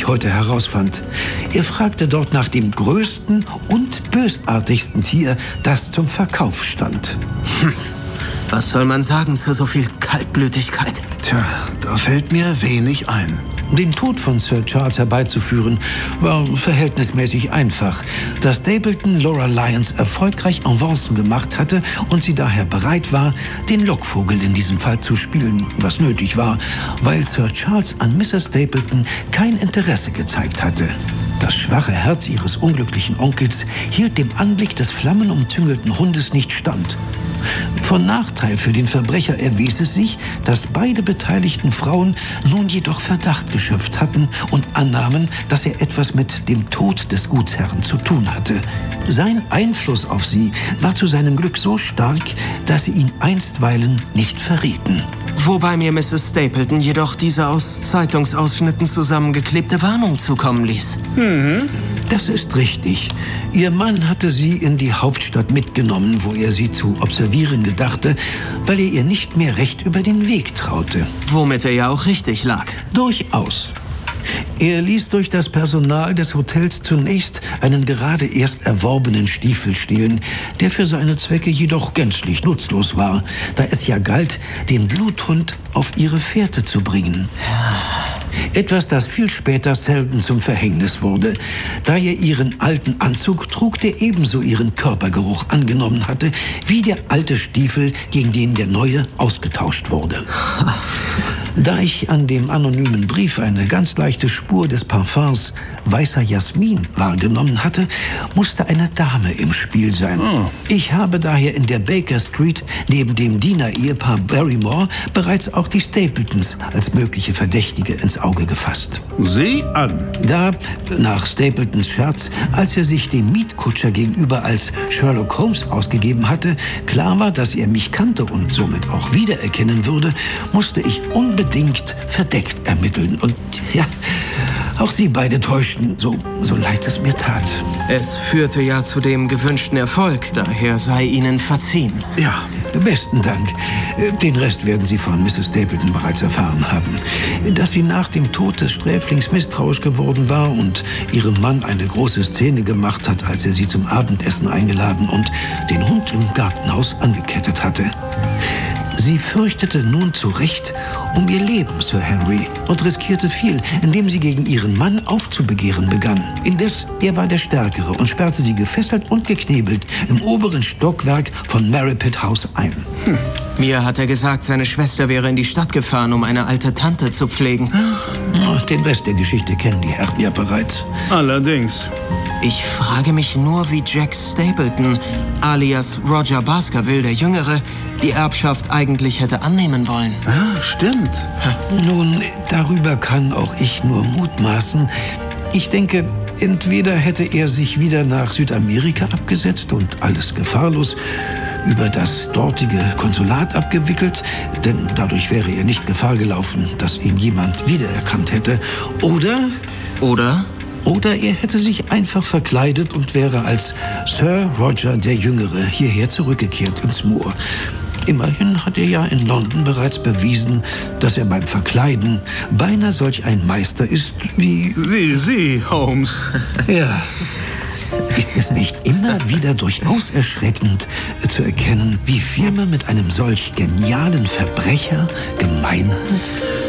ich heute herausfand. Er fragte dort nach dem größten und bösartigsten Tier, das zum Verkauf stand. Was soll man sagen zu so viel Kaltblütigkeit? Tja, da fällt mir wenig ein. Den Tod von Sir Charles herbeizuführen, war verhältnismäßig einfach, da Stapleton Laura Lyons erfolgreich Avancen gemacht hatte und sie daher bereit war, den Lockvogel in diesem Fall zu spielen, was nötig war, weil Sir Charles an Mrs. Stapleton kein Interesse gezeigt hatte. Das schwache Herz ihres unglücklichen Onkels hielt dem Anblick des flammenumzüngelten Hundes nicht stand. Von Nachteil für den Verbrecher erwies es sich, dass beide beteiligten Frauen nun jedoch Verdacht geschöpft hatten und annahmen, dass er etwas mit dem Tod des Gutsherrn zu tun hatte. Sein Einfluss auf sie war zu seinem Glück so stark, dass sie ihn einstweilen nicht verrieten. Wobei mir Mrs. Stapleton jedoch diese aus Zeitungsausschnitten zusammengeklebte Warnung zukommen ließ. Das ist richtig. Ihr Mann hatte sie in die Hauptstadt mitgenommen, wo er sie zu observieren gedachte, weil er ihr nicht mehr recht über den Weg traute. Womit er ja auch richtig lag. Durchaus. Er ließ durch das Personal des Hotels zunächst einen gerade erst erworbenen Stiefel stehlen, der für seine Zwecke jedoch gänzlich nutzlos war, da es ja galt, den Bluthund auf ihre Fährte zu bringen. Etwas, das viel später Selden zum Verhängnis wurde, da er ihren alten Anzug trug, der ebenso ihren Körpergeruch angenommen hatte, wie der alte Stiefel, gegen den der neue ausgetauscht wurde. Da ich an dem anonymen Brief eine ganz leichte Spur des Parfums weißer Jasmin wahrgenommen hatte, musste eine Dame im Spiel sein. Ich habe daher in der Baker Street neben dem Diener-Ehepaar Barrymore bereits auch die Stapletons als mögliche Verdächtige ins Auge gefasst. Sieh an. Da, nach Stapletons Scherz, als er sich dem Mietkutscher gegenüber als Sherlock Holmes ausgegeben hatte, klar war, dass er mich kannte und somit auch wiedererkennen würde, musste ich unbedingt verdeckt ermitteln. Und ja, auch Sie beide täuschten, so leid es mir tat. Es führte ja zu dem gewünschten Erfolg, daher sei Ihnen verziehen. Ja, besten Dank. Den Rest werden Sie von Mrs. Stapleton bereits erfahren haben. Dass sie nach dem Tod des Sträflings misstrauisch geworden war und ihrem Mann eine große Szene gemacht hat, als er sie zum Abendessen eingeladen und den Hund im Gartenhaus angekettet hatte. Sie fürchtete nun zu Recht um ihr Leben, Sir Henry, und riskierte viel, indem sie gegen ihren Mann aufzubegehren begann. Indes, er war der Stärkere und sperrte sie gefesselt und geknebelt im oberen Stockwerk von Merripit House ein. Mir hat er gesagt, seine Schwester wäre in die Stadt gefahren, um eine alte Tante zu pflegen. Den Rest der Geschichte kennen die Herren ja bereits. Allerdings. Ich frage mich nur, wie Jack Stapleton, alias Roger Baskerville, der Jüngere, die Erbschaft eigentlich hätte annehmen wollen. Ja, stimmt. Nun, darüber kann auch ich nur mutmaßen. Ich denke, entweder hätte er sich wieder nach Südamerika abgesetzt und alles gefahrlos über das dortige Konsulat abgewickelt, denn dadurch wäre er nicht Gefahr gelaufen, dass ihn jemand wiedererkannt hätte. Oder er hätte sich einfach verkleidet und wäre als Sir Roger der Jüngere hierher zurückgekehrt ins Moor. Immerhin hat er ja in London bereits bewiesen, dass er beim Verkleiden beinahe solch ein Meister ist wie Sie, Holmes. Ja. Ist es nicht immer wieder durchaus erschreckend zu erkennen, wie viel man mit einem solch genialen Verbrecher gemein hat?